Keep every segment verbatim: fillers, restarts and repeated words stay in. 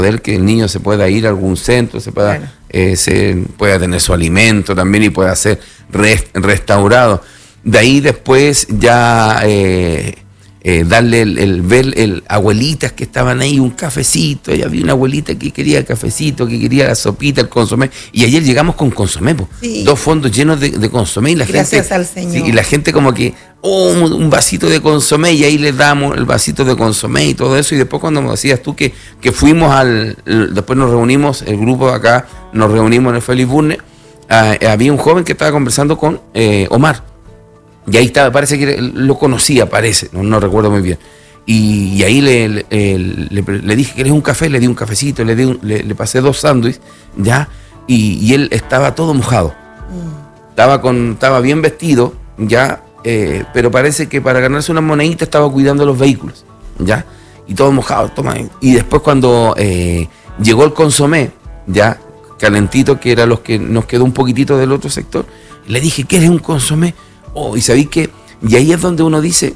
poder que el niño se pueda ir a algún centro, se pueda, claro. eh, se pueda tener su alimento también y pueda ser rest, restaurado. De ahí después ya eh, eh, darle el, el ver el, abuelitas que estaban ahí, un cafecito, y había una abuelita que quería cafecito, que quería la sopita, el consomé, y ayer llegamos con consomé, sí. dos fondos llenos de, de consomé, y la Gracias gente, al Señor. Sí, y la gente como que, oh, un, un vasito de consomé, y ahí les damos el vasito de consomé y todo eso, y después cuando me decías tú que, que fuimos al, el, después nos reunimos, el grupo de acá, nos reunimos en el Félix Burne, uh, había un joven que estaba conversando con eh, Omar, y ahí estaba, parece que lo conocía, parece, no, no recuerdo muy bien. Y, y ahí le, le, le, le dije, ¿querés un café? Le di un cafecito, le, di un, le, le pasé dos sándwiches, ¿ya? Y, y él estaba todo mojado. Mm. Estaba, con, estaba bien vestido, ¿ya? Eh, pero parece que para ganarse una monedita estaba cuidando los vehículos, ¿ya? Y todo mojado, toma. Y después cuando eh, llegó el consomé, ¿ya? Calentito, que era los que nos quedó un poquitito del otro sector, le dije, ¿quieres un consomé? Oh, y sabéis que, y ahí es donde uno dice,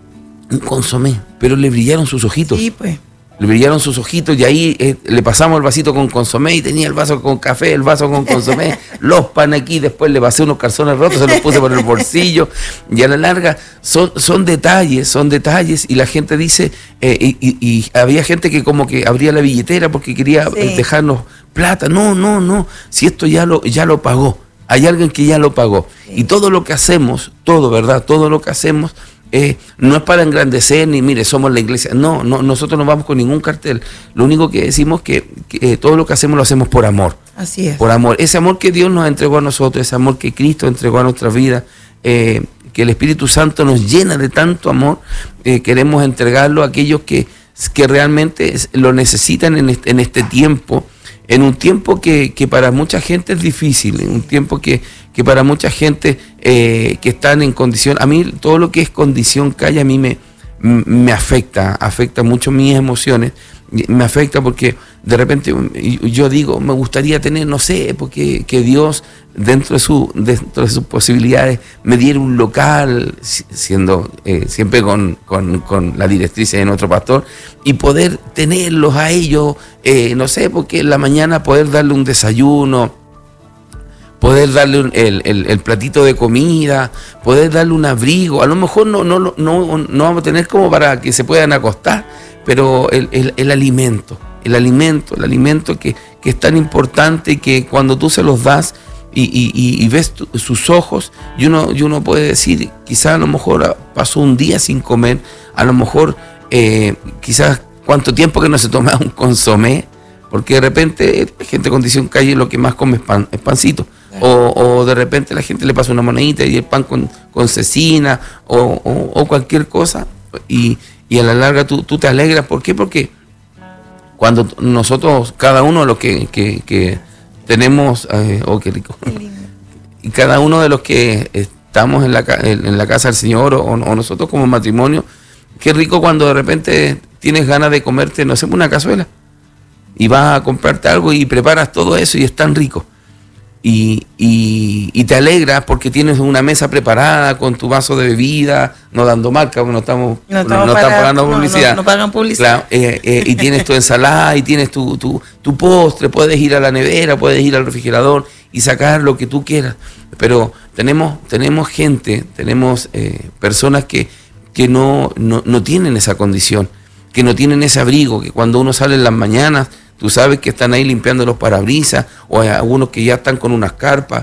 un consomé, pero le brillaron sus ojitos. Sí, pues. Le brillaron sus ojitos y ahí eh, le pasamos el vasito con consomé y tenía el vaso con café, el vaso con consomé, los pan aquí, después le pasé unos calzones rotos, se los puse por el bolsillo, y a la larga son, son detalles, son detalles, y la gente dice, eh, y, y, y había gente que como que abría la billetera porque quería sí. dejarnos plata. No, no, no, si esto ya lo, ya lo pagó. Hay alguien que ya lo pagó. Sí. Y todo lo que hacemos, todo, ¿verdad? Todo lo que hacemos eh, no es para engrandecer ni, mire, somos la iglesia. No, no, nosotros no vamos con ningún cartel. Lo único que decimos es que, que eh, todo lo que hacemos lo hacemos por amor. Así es. Por amor. Ese amor que Dios nos entregó a nosotros, ese amor que Cristo entregó a nuestra vida, eh, que el Espíritu Santo nos llena de tanto amor, eh, queremos entregarlo a aquellos que, que realmente lo necesitan en este, en este tiempo. En un tiempo que, que para mucha gente es difícil, en un tiempo que, que para mucha gente eh, que están en condición, a mí todo lo que es condición calle a mí me, me afecta, afecta mucho mis emociones, me afecta porque de repente yo digo, me gustaría tener, no sé, porque que Dios dentro de, su, dentro de sus posibilidades me diera un local, siendo eh, siempre con, con, con la directriz de nuestro pastor, y poder tenerlos a ellos, eh, no sé, porque en la mañana poder darle un desayuno, poder darle un, el, el, el platito de comida, poder darle un abrigo, a lo mejor no, no, no, no vamos a tener como para que se puedan acostar, pero el, el, el alimento, el alimento, el alimento que, que es tan importante y que cuando tú se los das y, y, y, y ves tu, sus ojos, y uno, y uno puede decir, quizás a lo mejor pasó un día sin comer, a lo mejor eh, quizás cuánto tiempo que no se toma un consomé, porque de repente gente con condición calle lo que más come es, pan, es pancito. O, o de repente la gente le pasa una monedita y el pan con, con cecina o, o, o cualquier cosa, y, y a la larga tú, tú te alegras. ¿Por qué? Porque cuando nosotros, cada uno de los que, que, que tenemos, eh, oh qué rico, y cada uno de los que estamos en la, en la casa del Señor o, o nosotros como matrimonio, qué rico cuando de repente tienes ganas de comerte, no sé, una cazuela, y vas a comprarte algo y preparas todo eso y es tan rico. Y, y, y te alegras porque tienes una mesa preparada con tu vaso de bebida, no dando marca, porque no estamos, no no, no para, están pagando publicidad. No, no, no pagan publicidad. Claro, eh, eh, y tienes tu ensalada y tienes tu, tu, tu postre, puedes ir a la nevera, puedes ir al refrigerador y sacar lo que tú quieras. Pero tenemos, tenemos gente, tenemos eh, personas que, que no, no, no tienen esa condición, que no tienen ese abrigo, que cuando uno sale en las mañanas, tú sabes que están ahí limpiando los parabrisas, o hay algunos que ya están con unas carpas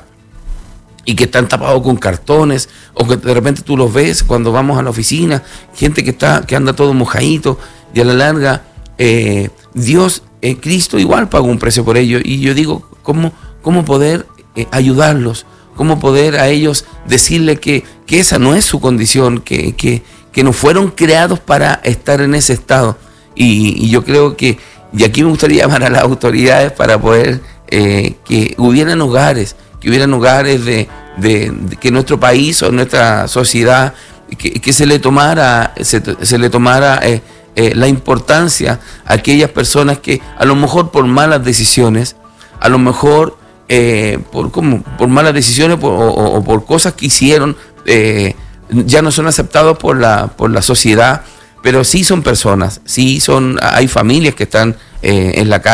y que están tapados con cartones, o que de repente tú los ves cuando vamos a la oficina, gente que está que anda todo mojadito, y a la larga eh, Dios, eh, Cristo igual pagó un precio por ello. Y yo digo, ¿cómo, cómo poder eh, ayudarlos? ¿Cómo poder a ellos decirle que, que esa no es su condición, que, que, que no fueron creados para estar en ese estado? Y, y yo creo que Y aquí me gustaría llamar a las autoridades para poder eh, que hubieran hogares, que hubieran hogares de, de, de que nuestro país o nuestra sociedad, que, que se le tomara, se, se le tomara eh, eh, la importancia a aquellas personas que a lo mejor por malas decisiones, a lo mejor eh, por, como, por malas decisiones por, o, o por cosas que hicieron, eh, ya no son aceptados por la, por la sociedad. Pero sí son personas, sí son, hay familias que están eh, en la calle.